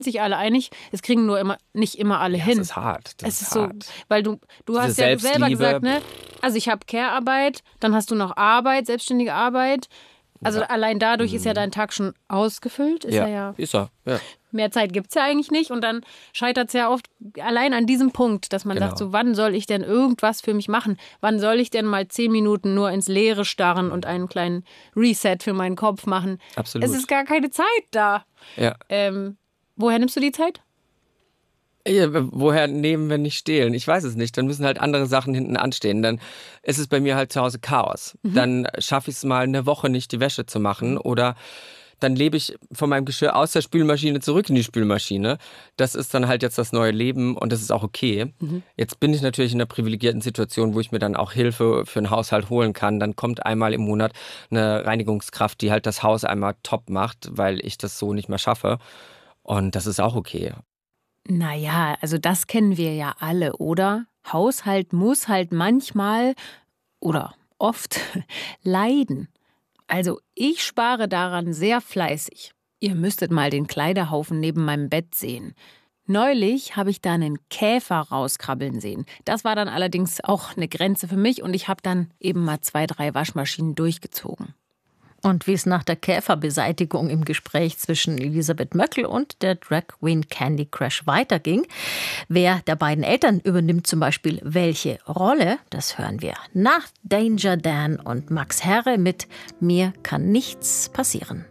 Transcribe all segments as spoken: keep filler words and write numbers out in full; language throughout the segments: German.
sich alle einig, es kriegen nur immer nicht immer alle ja, hin. Das ist hart. Das es ist, ist so, hart. weil du, du hast ja selber gesagt, ne? Also ich habe Care-Arbeit, dann hast du noch Arbeit, selbstständige Arbeit. Also ja. allein dadurch mhm. ist ja dein Tag schon ausgefüllt. Ist ja, er ja. Ist er, ja. Mehr Zeit gibt es ja eigentlich nicht. Und dann scheitert es ja oft allein an diesem Punkt, dass man genau. sagt, so wann soll ich denn irgendwas für mich machen? Wann soll ich denn mal zehn Minuten nur ins Leere starren und einen kleinen Reset für meinen Kopf machen? Absolut. Es ist gar keine Zeit da. Ja. Ähm, woher nimmst du die Zeit? Ja, woher nehmen wir nicht stehlen? Ich weiß es nicht. Dann müssen halt andere Sachen hinten anstehen. Dann ist es bei mir halt zu Hause Chaos. Mhm. Dann schaffe ich es mal eine Woche nicht, die Wäsche zu machen. Oder dann lebe ich von meinem Geschirr aus der Spülmaschine zurück in die Spülmaschine. Das ist dann halt jetzt das neue Leben und das ist auch okay. Mhm. Jetzt bin ich natürlich in einer privilegierten Situation, wo ich mir dann auch Hilfe für einen Haushalt holen kann. Dann kommt einmal im Monat eine Reinigungskraft, die halt das Haus einmal top macht, weil ich das so nicht mehr schaffe. Und das ist auch okay. Naja, also das kennen wir ja alle, oder? Haushalt muss halt manchmal oder oft leiden. Also ich spare daran sehr fleißig. Ihr müsstet mal den Kleiderhaufen neben meinem Bett sehen. Neulich habe ich da einen Käfer rauskrabbeln sehen. Das war dann allerdings auch eine Grenze für mich und ich habe dann eben mal zwei, drei Waschmaschinen durchgezogen. Und wie es nach der Käferbeseitigung im Gespräch zwischen Elisabeth Möckel und der Drag Queen Candy Crash weiterging. Wer der beiden Eltern übernimmt zum Beispiel welche Rolle, das hören wir nach Danger Dan und Max Herre mit Mir kann nichts passieren.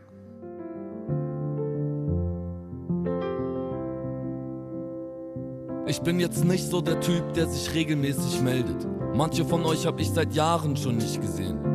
Ich bin jetzt nicht so der Typ, der sich regelmäßig meldet. Manche von euch habe ich seit Jahren schon nicht gesehen.